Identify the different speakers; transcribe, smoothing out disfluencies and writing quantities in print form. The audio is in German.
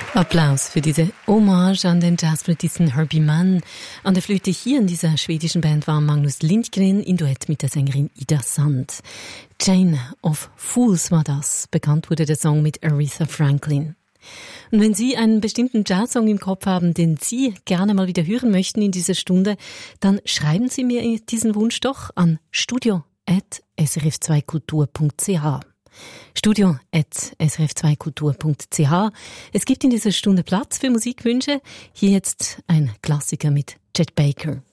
Speaker 1: Applaus für diese Hommage an den Jazzflötisten Herbie Mann. An der Flöte hier in dieser schwedischen Band war Magnus Lindgren in Duett mit der Sängerin Ida Sand. Chain of Fools war das. Bekannt wurde der Song mit Aretha Franklin. Und wenn Sie einen bestimmten Jazzsong im Kopf haben, den Sie gerne mal wieder hören möchten in dieser Stunde, dann schreiben Sie mir diesen Wunsch doch an studio@srf2kultur.ch. studio@srf2kultur.ch. Es gibt in dieser Stunde Platz für Musikwünsche. Hier jetzt ein Klassiker mit Chet Baker.